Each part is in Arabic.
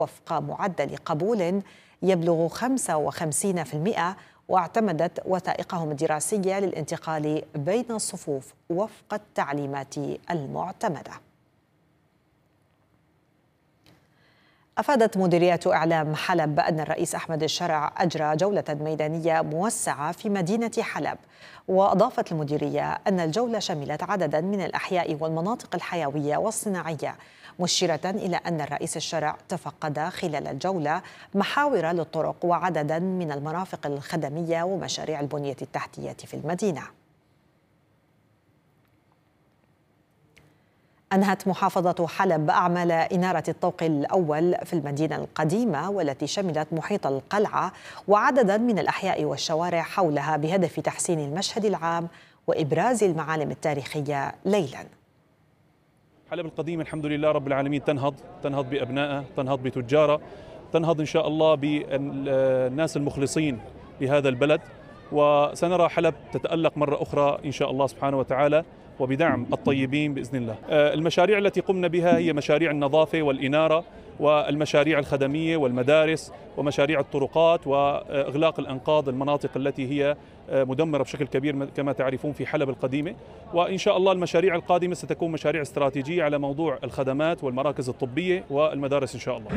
وفق معدل قبول يبلغ 55%، واعتمدت وثائقهم الدراسية للانتقال بين الصفوف وفق التعليمات المعتمدة. أفادت مديرية إعلام حلب أن الرئيس أحمد الشرع أجرى جولة ميدانية موسعة في مدينة حلب، وأضافت المديرية أن الجولة شملت عددا من الأحياء والمناطق الحيوية والصناعية، مشيرة إلى أن الرئيس الشرع تفقد خلال الجولة محاور للطرق وعددا من المرافق الخدمية ومشاريع البنية التحتية في المدينة. أنهت محافظة حلب أعمال إنارة الطوق الأول في المدينة القديمة، والتي شملت محيط القلعة وعددا من الأحياء والشوارع حولها، بهدف تحسين المشهد العام وإبراز المعالم التاريخية ليلاً. حلب القديمة الحمد لله رب العالمين تنهض بأبنائها، تنهض بتجارها، تنهض إن شاء الله بالناس المخلصين لهذا البلد، وسنرى حلب تتألق مرة أخرى إن شاء الله سبحانه وتعالى، وبدعم الطيبين بإذن الله. المشاريع التي قمنا بها هي مشاريع النظافة والإنارة والمشاريع الخدمية والمدارس ومشاريع الطرقات وإغلاق الأنقاض المناطق التي هي مدمرة بشكل كبير كما تعرفون في حلب القديمة. وإن شاء الله المشاريع القادمة ستكون مشاريع استراتيجية على موضوع الخدمات والمراكز الطبية والمدارس إن شاء الله.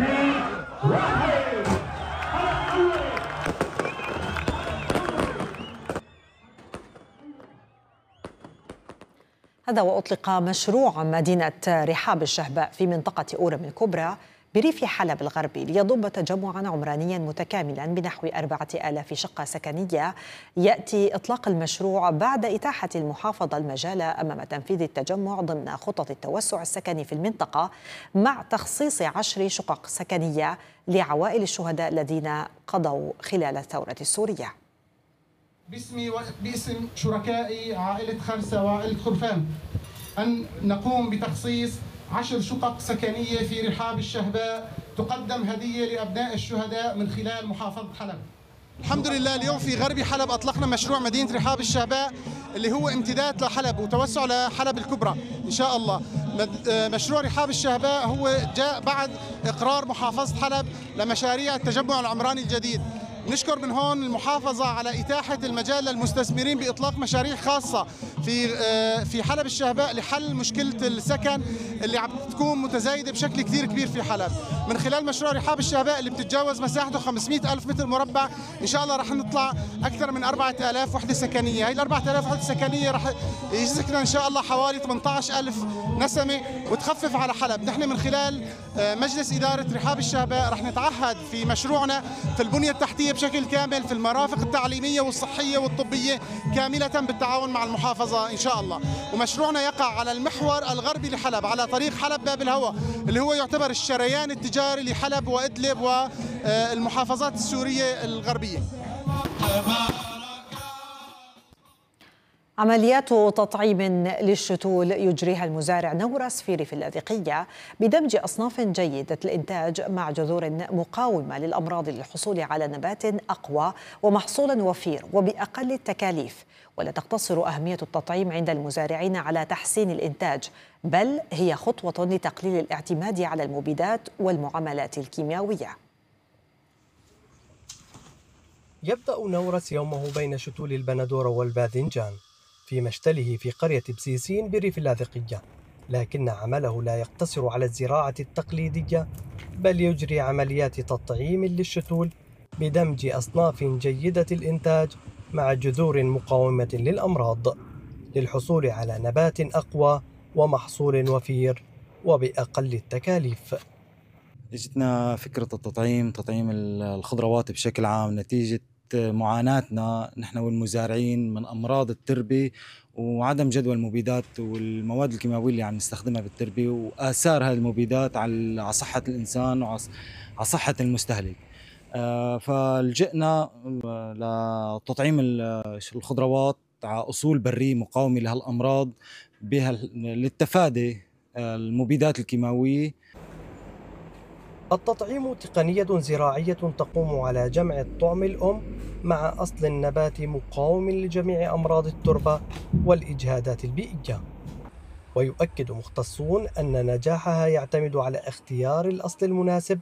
هذا وأطلق مشروع مدينة رحاب الشهباء في منطقة أورم الكبرى بريف حلب الغربي، ليضم تجمعا عمرانيا متكاملا بنحو 4000 شقة سكنية. يأتي إطلاق المشروع بعد إتاحة المحافظة المجال أمام تنفيذ التجمع ضمن خطط التوسع السكني في المنطقة، مع تخصيص 10 شقق سكنية لعوائل الشهداء الذين قضوا خلال الثورة السورية. باسمي وباسم شركائي عائلة خرسة وعائلة خرفان أن نقوم بتخصيص 10 شقق سكنية في رحاب الشهباء تقدم هدية لأبناء الشهداء من خلال محافظة حلب. الحمد لله اليوم في غربي حلب أطلقنا مشروع مدينة رحاب الشهباء اللي هو امتداد لحلب وتوسع لحلب الكبرى إن شاء الله. مشروع رحاب الشهباء هو جاء بعد إقرار محافظة حلب لمشاريع التجمع العمراني الجديد. نشكر من هون المحافظة على إتاحة المجال للمستثمرين بإطلاق مشاريع خاصة في حلب الشهباء لحل مشكلة السكن اللي عم تكون متزايدة بشكل كثير كبير في حلب. من خلال مشروع رحاب الشهباء اللي بتتجاوز مساحته 500,000 متر مربع، إن شاء الله رح نطلع أكثر من 4000 وحدة سكنية. هاي ال 4000 وحدة سكنية رح يسكن إن شاء الله حوالي 18,000 نسمة وتخفف على حلب. نحن من خلال مجلس إدارة رحاب الشهباء رح نتعهد في مشروعنا في البنية التحتية بشكل كامل، في المرافق التعليمية والصحية والطبية كاملة بالتعاون مع المحافظة إن شاء الله. ومشروعنا يقع على المحور الغربي لحلب على طريق حلب باب الهوى، اللي هو يعتبر الشريان التجاري لحلب وإدلب والمحافظات السورية الغربية. عمليات تطعيم للشتول يجريها المزارع نورس في ريف اللاذقية بدمج أصناف جيدة الإنتاج مع جذور مقاومة للأمراض للحصول على نبات أقوى ومحصول وفير وبأقل التكاليف. ولا تقتصر أهمية التطعيم عند المزارعين على تحسين الإنتاج، بل هي خطوة لتقليل الاعتماد على المبيدات والمعاملات الكيميائية. يبدأ نورس يومه بين شتول البندورة والباذنجان في مشتله في قرية بسيسين بريف اللاذقية، لكن عمله لا يقتصر على الزراعة التقليدية، بل يجري عمليات تطعيم للشتول بدمج أصناف جيدة الإنتاج مع جذور مقاومة للأمراض للحصول على نبات أقوى ومحصول وفير وبأقل التكاليف. اجتنا فكرة تطعيم الخضروات بشكل عام نتيجة معاناتنا نحن والمزارعين من أمراض التربة وعدم جدوى المبيدات والمواد الكيماوية اللي عم نستخدمها بالتربة وآثار هذه المبيدات على صحة الإنسان وعلى صحة المستهلك. فلجئنا لتطعيم الخضروات على أصول برية مقاومة لهالأمراض للتفادي المبيدات الكيماوية. التطعيم تقنية زراعية تقوم على جمع الطعم الأم مع أصل النبات مقاوم لجميع أمراض التربة والإجهادات البيئية. ويؤكد مختصون أن نجاحها يعتمد على اختيار الأصل المناسب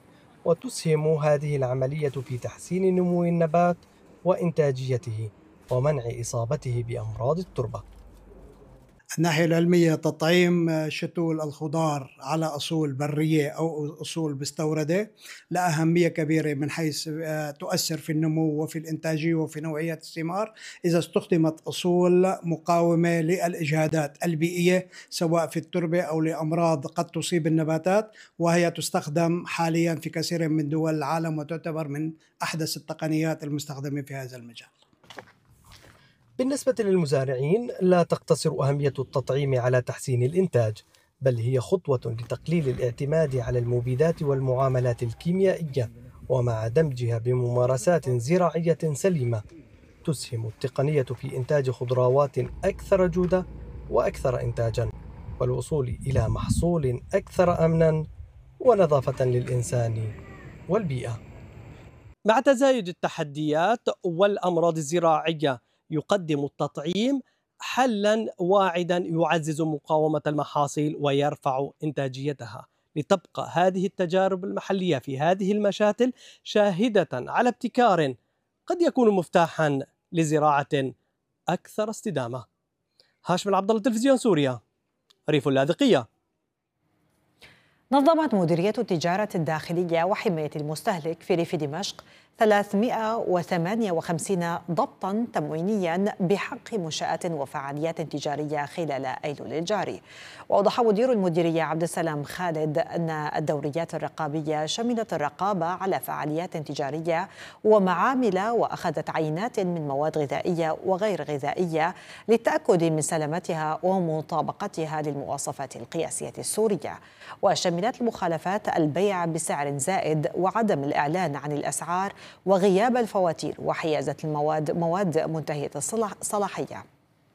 وتسهم هذه العملية في تحسين نمو النبات وإنتاجيته ومنع إصابته بأمراض التربة. الناحية العلمية تطعيم شتول الخضار على أصول برية أو أصول مستوردة لها أهمية كبيرة من حيث تؤثر في النمو وفي الإنتاجية وفي نوعية الثمار إذا استخدمت أصول مقاومة للإجهادات البيئية سواء في التربة أو لأمراض قد تصيب النباتات، وهي تستخدم حاليا في كثير من دول العالم وتعتبر من أحدث التقنيات المستخدمة في هذا المجال. بالنسبة للمزارعين لا تقتصر أهمية التطعيم على تحسين الإنتاج، بل هي خطوة لتقليل الاعتماد على المبيدات والمعاملات الكيميائية ومع دمجها بممارسات زراعية سليمة تسهم التقنية في إنتاج خضروات أكثر جودة وأكثر إنتاجا والوصول إلى محصول أكثر أمنا ونظافة للإنسان والبيئة. مع تزايد التحديات والأمراض الزراعية يقدم التطعيم حلاً واعداً يعزز مقاومة المحاصيل ويرفع إنتاجيتها، لتبقى هذه التجارب المحلية في هذه المشاتل شاهدة على ابتكار قد يكون مفتاحاً لزراعة أكثر استدامة. هاشم العبد الله، تلفزيون سوريا، ريف اللاذقية. نظمت مديرية التجارة الداخلية وحماية المستهلك في ريف دمشق 358 ضبطاً تموينياً بحق منشآت وفعاليات تجارية خلال أيلول الجاري. وأوضح مدير المديرية عبد السلام خالد أن الدوريات الرقابية شملت الرقابة على فعاليات تجارية ومعامل وأخذت عينات من مواد غذائية وغير غذائية للتأكد من سلامتها ومطابقتها للمواصفات القياسية السورية. وشملت المخالفات البيع بسعر زائد وعدم الإعلان عن الأسعار وغياب الفواتير وحيازة المواد مواد منتهية الصلاحية.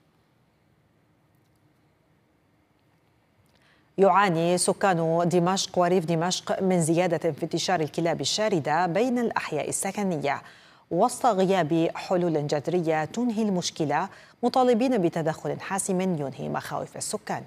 يعاني سكان دمشق وريف دمشق من زيادة في انتشار الكلاب الشاردة بين الأحياء السكنية وسط غياب حلول جذرية تنهي المشكلة، مطالبين بتدخل حاسم ينهي مخاوف السكان.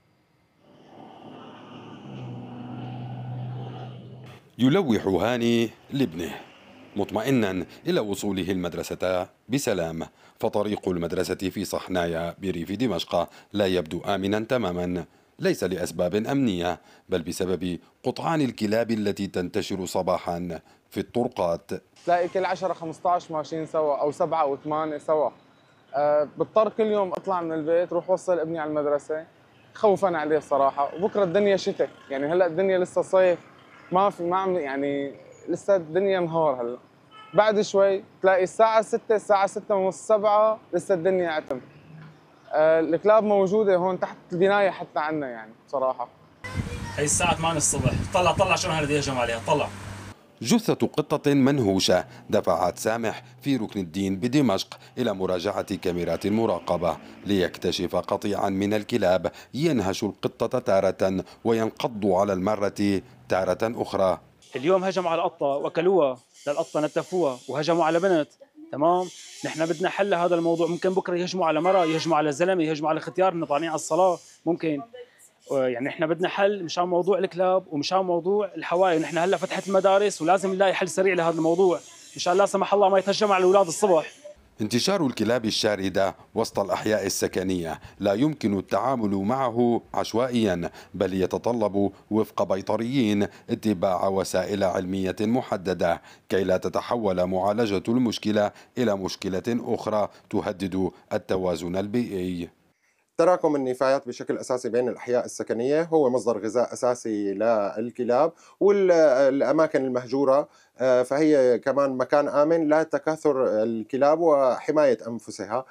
يلوح هاني لابنه مطمئنا إلى وصوله المدرسة بسلام، فطريق المدرسة في صحنايا بريف دمشق لا يبدو آمنا تماما، ليس لأسباب أمنية بل بسبب قطعان الكلاب التي تنتشر صباحا في الطرقات. تلاقي كل 10-15 ماشيين سوا أو 7 و8 سوا. بضطر كل يوم أطلع من البيت روح وصل ابني على المدرسة خوفا عليه الصراحة. وبكرة الدنيا شتاء، يعني هلأ الدنيا لسه صيف، ما عم يعني لسه الدنيا نهار. هلا بعد شوي تلاقي الساعة 6 الساعة 6:30 7 لسه الدنيا عتم. الكلاب موجودة هون تحت البناية حتى عنا يعني بصراحة. هي الساعة 8 الصبح، طلع شو هالذي يهجم عليها، طلع. جثة قطة منهوشة دفعت سامح في ركن الدين بدمشق إلى مراجعة كاميرات المراقبة ليكتشف قطيعا من الكلاب ينهش القطة تارة وينقض على المرة تارة أخرى. اليوم هجموا على قطة وأكلوها، للقطة نتفوها، وهجموا على بنت. تمام، نحن بدنا حل هذا الموضوع. ممكن بكرة يهجموا على مرة، يهجموا على زلمة، يهجموا على ختيار طالعين على الصلاة، ممكن. يعني احنا بدنا حل مشان موضوع الكلاب ومشان موضوع الحوايا. نحن هلا فتحت المدارس ولازم نلاقي حل سريع لهذا الموضوع مشان لا سمح الله ما يتهجم على الاولاد الصبح. انتشار الكلاب الشاردة وسط الأحياء السكنية لا يمكن التعامل معه عشوائيا، بل يتطلب وفق بيطريين اتباع وسائل علمية محددة كي لا تتحول معالجة المشكلة إلى مشكلة أخرى تهدد التوازن البيئي. تراكم النفايات بشكل أساسي بين الأحياء السكنية هو مصدر غذاء أساسي للكلاب، والأماكن المهجورة فهي كمان مكان آمن لتكاثر الكلاب وحماية أنفسها.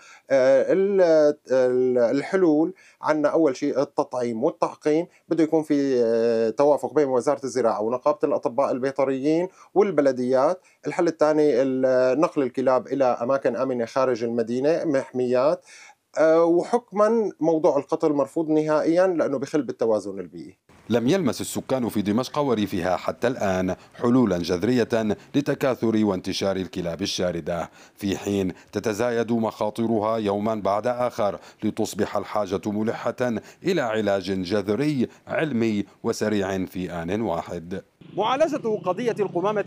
الحلول عنا أول شيء التطعيم والتعقيم، بده يكون في توافق بين وزارة الزراعة ونقابة الأطباء البيطريين والبلديات. الحل الثاني نقل الكلاب إلى أماكن آمنة خارج المدينة، محميات. وحكما موضوع القتل مرفوض نهائيا لأنه بخل بالتوازن البيئي. لم يلمس السكان في دمشق وريفها حتى الآن حلولا جذرية لتكاثر وانتشار الكلاب الشاردة، في حين تتزايد مخاطرها يوما بعد آخر لتصبح الحاجة ملحة إلى علاج جذري علمي وسريع في آن واحد. معالجة قضية القمامة